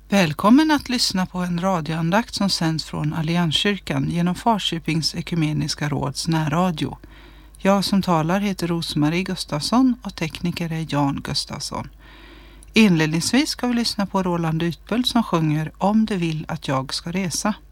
Välkommen att lyssna på en radioandakt som sänds från Allianskyrkan genom Falköpings ekumeniska råds närradio. Jag som talar heter Rosmarie Gustafsson och tekniker är Jan Gustafsson. Inledningsvis ska vi lyssna på Roland Utbult som sjunger Om du vill att jag ska resa.